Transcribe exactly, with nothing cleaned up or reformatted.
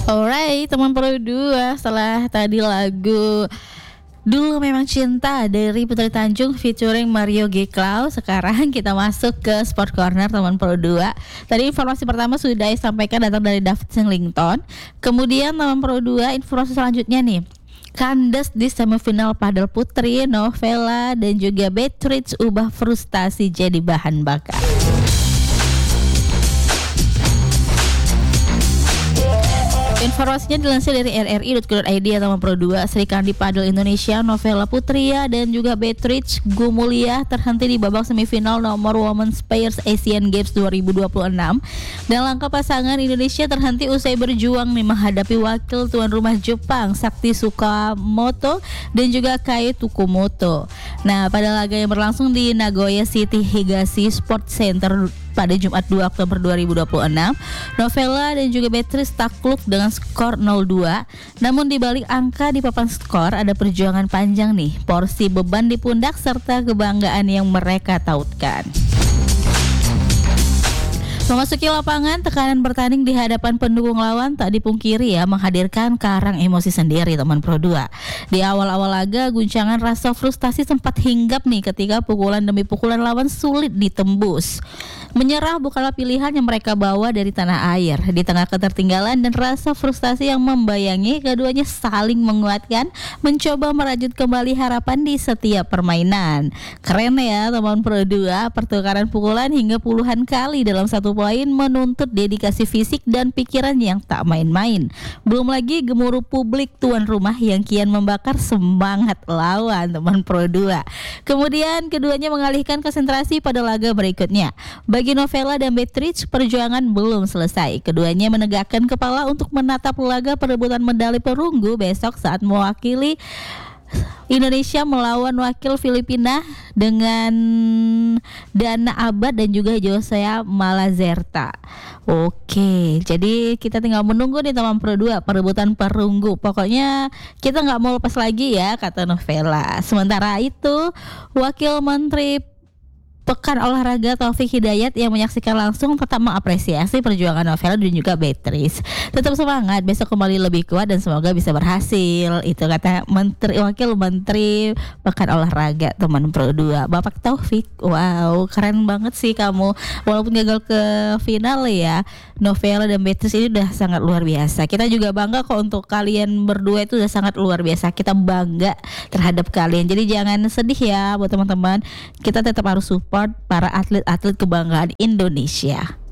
Alright, teman Pro dua, setelah tadi lagu Dulu Memang Cinta dari Putri Tanjung featuring Mario G. Cloud, sekarang kita masuk ke Sport Corner teman Pro dua. Tadi informasi pertama sudah disampaikan datang dari David Singleton. Kemudian teman Pro dua, informasi selanjutnya nih. Kandas di semifinal padel putri, Novella dan juga Beatrice ubah frustasi jadi bahan bakar. Informasinya dilansir dari r r i dot co dot i d atau Pro dua. Sri Kandi Padel Indonesia Novella Putria dan juga Beatrice Gumulia terhenti di babak semifinal nomor Women's Pairs Asian Games dua ribu dua puluh enam. Dan langkah pasangan Indonesia terhenti usai berjuang nih menghadapi wakil tuan rumah Jepang Sakti Sukamoto dan juga Kai Tukumoto. Nah, pada laga yang berlangsung di Nagoya City Higashi Sport Center pada Jumat dua Oktober dua ribu dua puluh enam, Novella dan juga Beatrice takluk dengan skor nol dua. Namun di balik angka di papan skor ada perjuangan panjang nih, porsi beban di pundak serta kebanggaan yang mereka tautkan. Memasuki lapangan, tekanan bertanding di hadapan pendukung lawan tak dipungkiri ya menghadirkan karang emosi sendiri teman Pro dua. Di awal-awal laga, guncangan rasa frustasi sempat hinggap nih ketika pukulan demi pukulan lawan sulit ditembus. Menyerah bukanlah pilihan yang mereka bawa dari tanah air. Di tengah ketertinggalan dan rasa frustasi yang membayangi, keduanya saling menguatkan, mencoba merajut kembali harapan di setiap permainan. Keren ya teman Pro dua, pertukaran pukulan hingga puluhan kali dalam satu poin menuntut dedikasi fisik dan pikiran yang tak main-main. Belum lagi gemuruh publik tuan rumah yang kian membakar semangat lawan teman Pro dua. Kemudian keduanya mengalihkan konsentrasi pada laga berikutnya. Bagi Novella dan Beatrice, perjuangan belum selesai. Keduanya menegakkan kepala untuk menatap laga perebutan medali perunggu besok saat mewakili Indonesia melawan wakil Filipina dengan Dana Abad dan juga Josea Malazerta. Oke, jadi kita tinggal menunggu nih teman Pro dua perebutan perunggu. Pokoknya kita nggak mau lepas lagi ya, kata Novella. Sementara itu, Wakil Menteri Pekan Olahraga Taufik Hidayat yang menyaksikan langsung tetap mengapresiasi perjuangan Novella dan juga Beatrice. Tetap semangat, besok kembali lebih kuat dan semoga bisa berhasil. Itu kata Menteri Wakil Menteri Pekan Olahraga teman Pro dua, Bapak Taufik. Wow, keren banget sih kamu. Walaupun gagal ke final ya, Novella dan Beatrice ini udah sangat luar biasa. Kita juga bangga kok untuk kalian berdua, itu udah sangat luar biasa. Kita bangga terhadap kalian. Jadi jangan sedih ya buat teman-teman. Kita tetap harus support para atlet-atlet kebanggaan Indonesia.